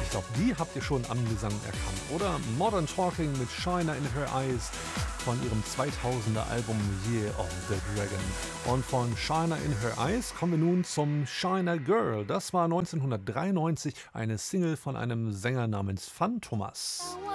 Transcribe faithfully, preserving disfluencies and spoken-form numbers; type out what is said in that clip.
Ich glaube, die habt ihr schon am Gesang erkannt, oder? Modern Talking mit Shiner in Her Eyes von ihrem zweitausender Album Year of the Dragon. Und von Shiner in Her Eyes kommen wir nun zum Shiner Girl. Das war neunzehnhundertdreiundneunzig eine Single von einem Sänger namens Fan Thomas.